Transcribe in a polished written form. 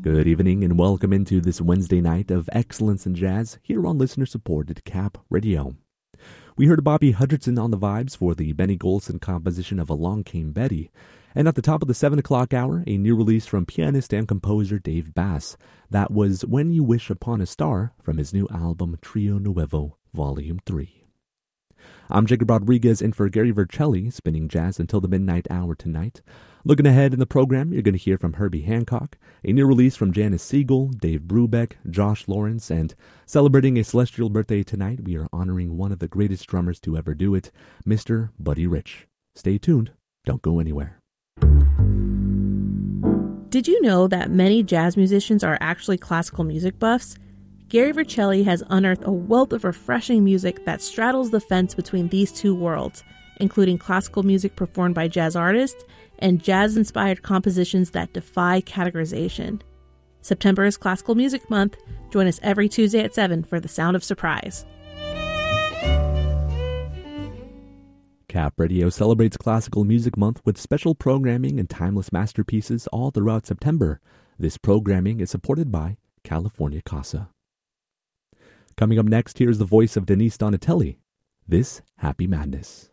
Good evening and welcome into this Wednesday night of Excellence in Jazz here on listener-supported Cap Radio. We heard Bobby Hutcherson on the vibes for the Benny Golson composition of Along Came Betty, and at the top of the 7 o'clock hour, a new release from pianist and composer Dave Bass. That was When You Wish Upon a Star from his new album Trio Nuevo, Volume 3. I'm Jacob Rodriguez in for Gary Vercelli, spinning jazz until the midnight hour tonight. Looking ahead in the program, you're going to hear from Herbie Hancock, a new release from Janice Siegel, Dave Brubeck, Josh Lawrence, and celebrating a celestial birthday tonight, we are honoring one of the greatest drummers to ever do it, Mr. Buddy Rich. Stay tuned. Don't go anywhere. Did you know that many jazz musicians are actually classical music buffs? Gary Vercelli has unearthed a wealth of refreshing music that straddles the fence between these two worlds, including classical music performed by jazz artists and jazz-inspired compositions that defy categorization. September is Classical Music Month. Join us every Tuesday at 7 for The Sound of Surprise. Cap Radio celebrates Classical Music Month with special programming and timeless masterpieces all throughout September. This programming is supported by California Casa. Coming up next, here's the voice of Denise Donatelli. This Happy Madness.